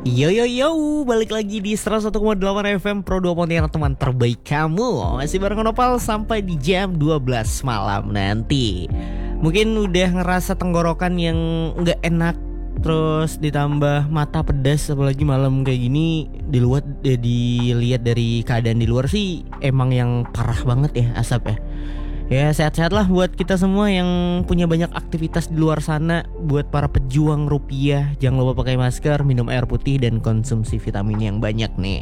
Yo yo yo, balik lagi di 101,8 FM Pro 2 Pontianak, teman terbaik kamu. Masih bareng Nopal sampai di jam 12 malam nanti. Mungkin udah ngerasa tenggorokan yang nggak enak, terus ditambah mata pedas, apalagi malam kayak gini. Dilihat dari keadaan di luar sih emang yang parah banget ya asap ya. Ya sehat-sehat lah buat kita semua yang punya banyak aktivitas di luar sana. Buat para pejuang rupiah, jangan lupa pakai masker, minum air putih, dan konsumsi vitamin yang banyak nih.